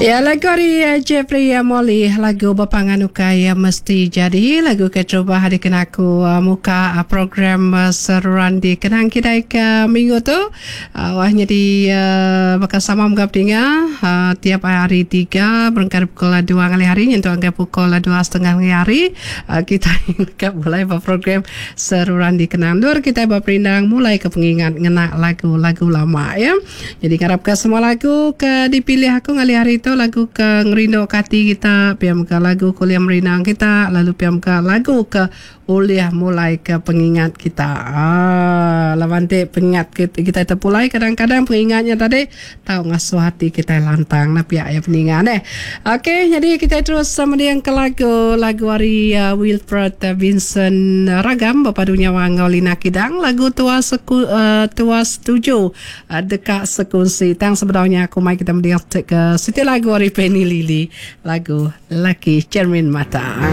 Ya, lagu hari Jeffrey Molly, lagu Bapangan Ukai mesti jadi lagu kecoba hari kena aku muka program seruan di kenang kita ke minggu tu wah jadi bakal sama menggap dengar tiap hari 3 berangkat pukul 2 kali hari nyentuh angka pukul 2:30 hari kita ingin mulai program seruan di kenang dur kita berperindang mulai ke pengingat ngena lagu-lagu lama ya. Jadi harapkan semua lagu ke dipilih aku ngali hari itu lagu ke ngerindo kati kita, piam ke lagu kuliah merinang kita, lalu piam ke lagu ke uliah mulai ke pengingat kita. Lawante pengingat kita terpulai kadang-kadang pengingatnya tadi tahu ngasuh hati kita lantang na pihak ya peningan Okey, jadi kita terus sama dia ke lagu hari Wilfred Vincent Ragam Bapadunya Wangolina Kidang lagu tua setuju dekat sekunsi tang sebenarnya aku mai kita mendengar ke setiap lagu hari Penny Lily lagu Laki Cermin Mata.